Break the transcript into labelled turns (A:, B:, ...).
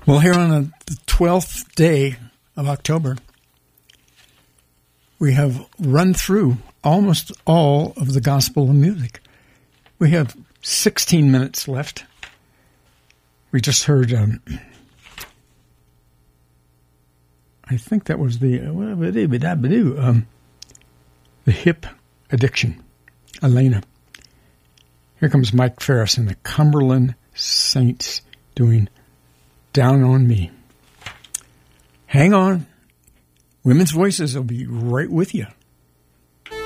A: Well, here on the 12th day of October, we have run through almost all of the gospel of music. We have 16 minutes left. We just heard, I think that was the Hip Addiction, Elena. Here comes Mike Ferris and the Cumberland Saints doing Down on Me. Hang on. Women's Voices will be right with you.